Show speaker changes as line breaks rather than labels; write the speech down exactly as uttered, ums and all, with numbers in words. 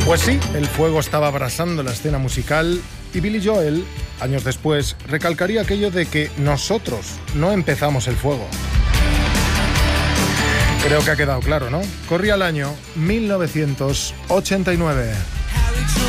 Pues sí, el fuego estaba abrasando la escena musical y Billy Joel, años después, recalcaría aquello de que nosotros no empezamos el fuego. Creo que ha quedado claro, ¿no? Corría el año mil novecientos ochenta y nueve.